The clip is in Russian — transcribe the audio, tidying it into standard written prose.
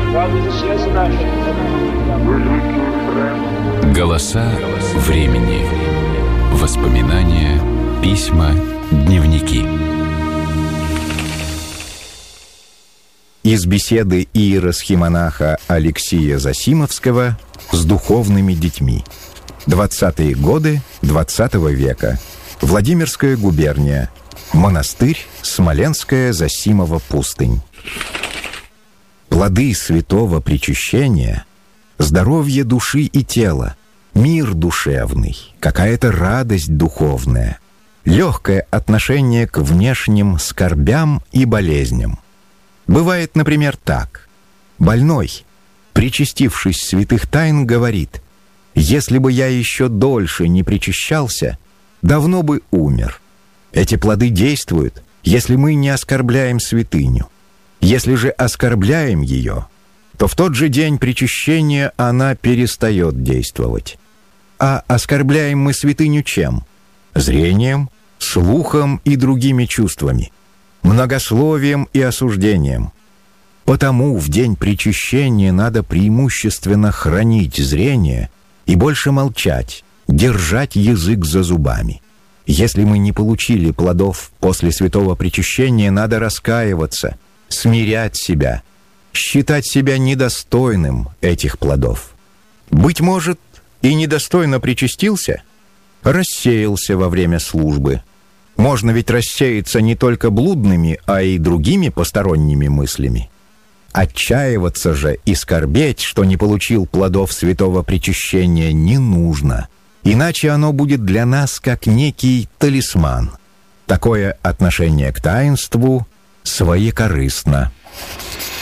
Голоса времени. Воспоминания, письма, дневники. Из беседы иеросхимонаха Алексия Засимовского с духовными детьми. 20-е годы 20 века. Владимирская губерния. Монастырь Смоленская Засимова пустынь. Плоды святого причащения — здоровье души и тела, мир душевный, какая-то радость духовная, легкое отношение к внешним скорбям и болезням. Бывает, например, так. Больной, причастившись святых тайн, говорит: «Если бы я еще дольше не причащался, давно бы умер». Эти плоды действуют, если мы не оскорбляем святыню. Если же оскорбляем ее, то в тот же день причащения она перестает действовать. А оскорбляем мы святыню чем? Зрением, слухом и другими чувствами, многословием и осуждением. Потому в день причащения надо преимущественно хранить зрение и больше молчать, держать язык за зубами. Если мы не получили плодов после святого причащения, надо раскаиваться, смирять себя, считать себя недостойным этих плодов. Быть может, и недостойно причастился, рассеялся во время службы. Можно ведь рассеяться не только блудными, а и другими посторонними мыслями. Отчаиваться же и скорбеть, что не получил плодов святого причащения, не нужно. Иначе оно будет для нас как некий талисман. Такое отношение к таинству своекорыстно.